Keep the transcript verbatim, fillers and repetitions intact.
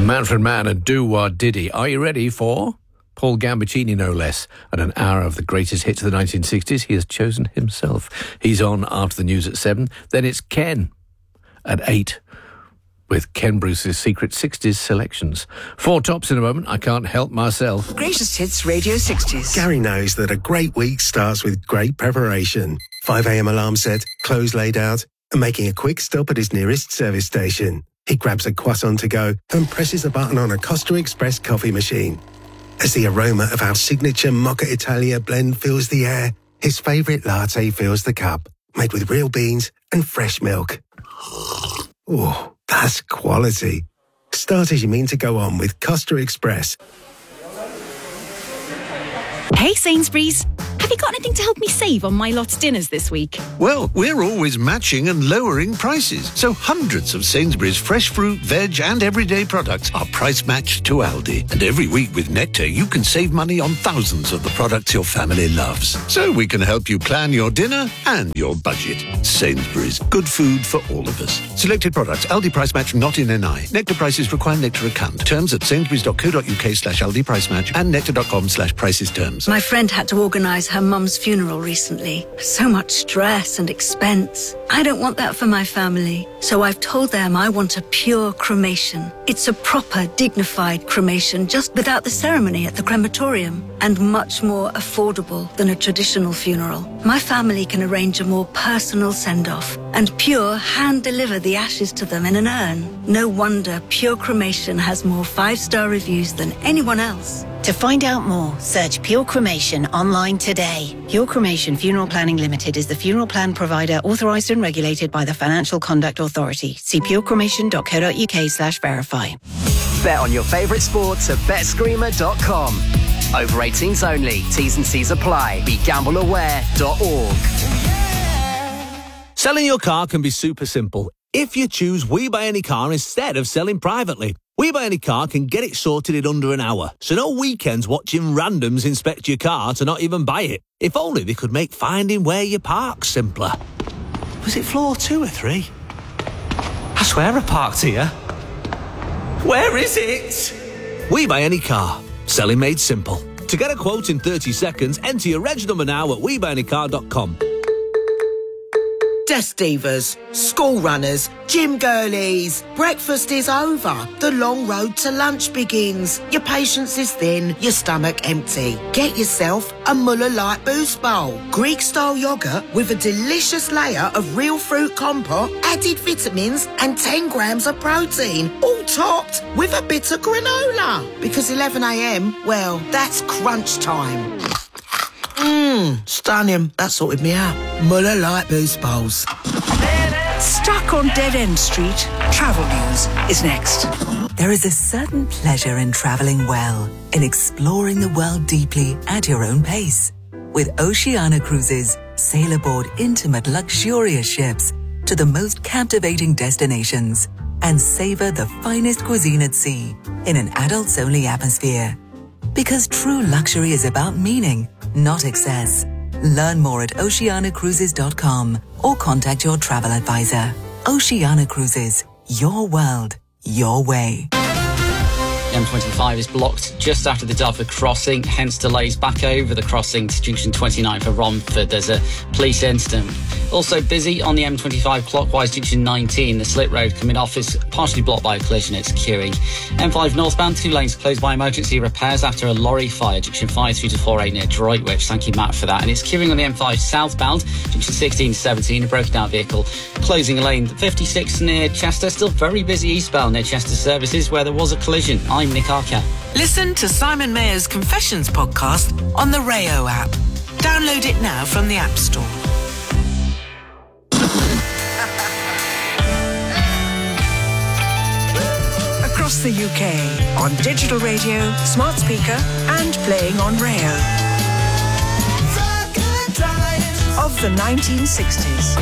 Manfred Mann and Do Wah Diddy. Are you ready for Paul Gambaccini, no less? At an hour of the greatest hits of the nineteen sixties, he has chosen himself. He's on after the news at seven. Then it's Ken at eight with Ken Bruce's Secret sixties selections. Four tops in a moment. I can't help myself. Greatest Hits Radio sixties. Gary knows that a great week starts with great preparation. five a.m. alarm set, clothes laid out, and making a quick stop at his nearest service station. He grabs a croissant to go and presses a button on a Costa Express coffee machine. As the aroma of our signature Mocha Italia blend fills the air, his favourite latte fills the cup, made with real beans and fresh milk. Oh, that's quality. Start as you mean to go on with Costa Express. Hey Sainsbury's, have you got anything to help me save on my lot's dinners this week? Well, we're always matching and lowering prices, so hundreds of Sainsbury's fresh fruit, veg and everyday products are price matched to Aldi. And every week with Nectar, you can save money on thousands of the products your family loves. So we can help you plan your dinner and your budget. Sainsbury's, good food for all of us. Selected products, Aldi price match not in N I. Nectar prices require Nectar account. Terms at sainsbury's.co.uk slash Aldi price match and nectar.com slash prices terms. My friend had to organise her mum's funeral recently. So much stress and expense. I don't want that for my family. So I've told them I want a pure cremation. It's a proper, dignified cremation, just without the ceremony at the crematorium, and much more affordable than a traditional funeral. My family can arrange a more personal send-off, and Pure hand-deliver the ashes to them in an urn. No wonder Pure Cremation has more five-star reviews than anyone else. To find out more, search Pure Cremation online today. Pure Cremation Funeral Planning Limited is the funeral plan provider authorised and regulated by the Financial Conduct Authority. See purecremation.co.uk slash verify. Bet on your favourite sports at bet screamer dot com. Over eighteens only. T's and C's apply. Be gamble aware dot org. Selling your car can be super simple if you choose We Buy Any Car instead of selling privately. We Buy Any Car can get it sorted in under an hour, so no weekends watching randoms inspect your car to not even buy it. If only they could make finding where you park simpler. Was it floor two or three? I swear I parked here. Where is it? We Buy Any Car. Selling made simple. To get a quote in thirty seconds, enter your reg number now at we buy any car dot com. Desk divas, school runners, gym girlies. Breakfast is over. The long road to lunch begins. Your patience is thin, your stomach empty. Get yourself a Muller Light Boost Bowl. Greek-style yoghurt with a delicious layer of real fruit compote, added vitamins and ten grams of protein, all topped with a bit of granola. Because eleven a.m, well, that's crunch time. Mmm, stunning. That sorted me out. Muller Light Boost Bowls. Stuck on Dead End Street, travel news is next. There is a certain pleasure in travelling well, in exploring the world deeply at your own pace. With Oceania Cruises, sail aboard intimate, luxurious ships to the most captivating destinations and savour the finest cuisine at sea in an adults-only atmosphere. Because true luxury is about meaning, not excess. Learn more at oceania cruises dot com or contact your travel advisor. Oceania Cruises, your world, your way. M twenty-five is blocked just after the Dartford crossing, hence delays back over the crossing to junction twenty-nine for Romford. There's a police incident. Also busy on the M twenty-five clockwise junction nineteen. The slip road coming off is partially blocked by a collision. It's queuing. M five northbound, two lanes closed by emergency repairs after a lorry fire. Junction five through to four eight near Droitwich. Thank you, Matt, for that. And it's queuing on the M five southbound, junction sixteen to seventeen. A broken down vehicle closing a lane fifty-six near Chester. Still very busy eastbound near Chester Services where there was a collision. I'm Nick Archer. Listen to Simon Mayer's Confessions podcast on the Rayo app. Download it now from the App Store. Across the U K, on digital radio, smart speaker, and playing on Rayo. Of the nineteen sixties.